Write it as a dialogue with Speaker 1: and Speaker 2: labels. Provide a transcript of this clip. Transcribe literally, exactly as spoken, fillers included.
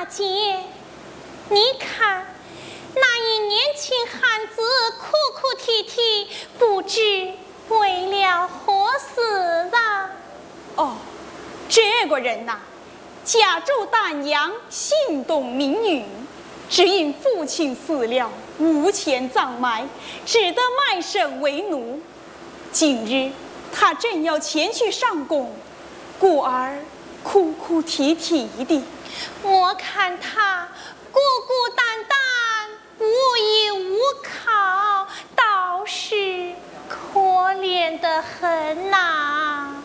Speaker 1: 姐，你看那一年轻汉子哭哭啼啼，不知为了何事啊？
Speaker 2: 哦，这个人呐、啊，家住丹阳，姓董名羽，只因父亲死了，无钱葬埋，只得卖身为奴。今日他正要前去上供，故而哭哭啼啼的。
Speaker 1: 我看他孤孤单单，无依无靠，倒是可怜得很呐、啊。